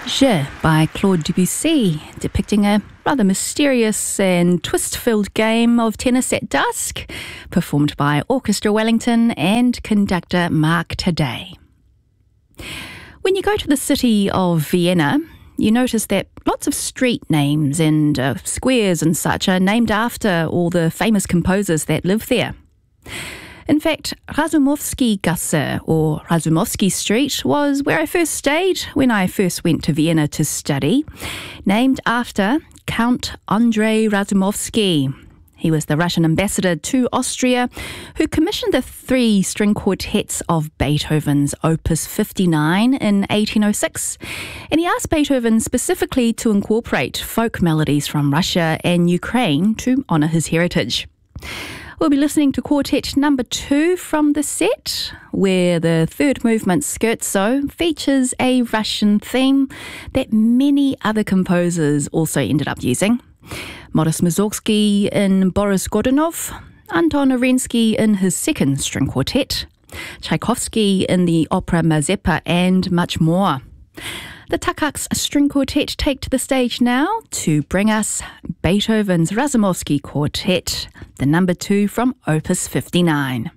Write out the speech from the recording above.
Je by Claude Debussy, depicting a rather mysterious and twist-filled game of tennis at dusk, performed by Orchestra Wellington and conductor Mark Taddei. When you go to the city of Vienna, you notice that lots of street names and squares and such are named after all the famous composers that live there. In fact, Razumovsky Gasse, or Razumovsky Street, was where I first stayed when I first went to Vienna to study, named after Count Andrei Razumovsky. He was the Russian ambassador to Austria who commissioned the three string quartets of Beethoven's Opus 59 in 1806, and he asked Beethoven specifically to incorporate folk melodies from Russia and Ukraine to honour his heritage. We'll be listening to Quartet number 2 from the set, where the third movement Scherzo features a Russian theme that many other composers also ended up using. Modest Mussorgsky in Boris Godunov, Anton Arensky in his second string quartet, Tchaikovsky in the opera Mazeppa, and much more. The Takaks String Quartet take to the stage now to bring us Beethoven's Razumovsky Quartet, the number 2 from Opus 59.